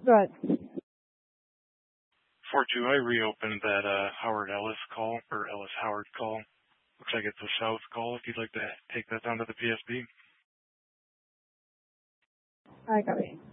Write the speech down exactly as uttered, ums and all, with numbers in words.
Go ahead. four two, I reopened that uh, Howard Ellis call, or Ellis Howard call. Looks like it's a south call if you'd like to take that down to the P S B. I got it.